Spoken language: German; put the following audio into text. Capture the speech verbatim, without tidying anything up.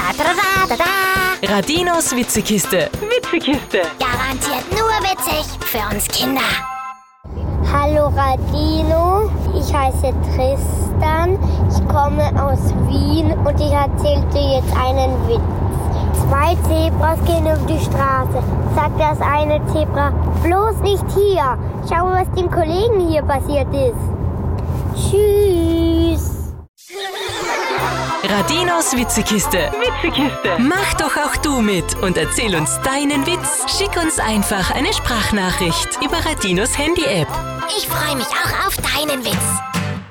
Da, da, da, da, da. Radinos Witzekiste. Witzekiste. Garantiert nur witzig für uns Kinder. Hallo Radino, ich heiße Tristan, ich komme aus Wien und ich erzähle dir jetzt einen Witz. Zwei Zebras gehen über die Straße. Sagt das eine Zebra, bloß nicht hier. Schau, was dem Kollegen hier passiert ist. Tschüss. Radinos Witzekiste. Witzekiste. Mach doch auch du mit und erzähl uns deinen Witz. Schick uns einfach eine Sprachnachricht über Radinos Handy-App. Ich freue mich auch auf deinen Witz.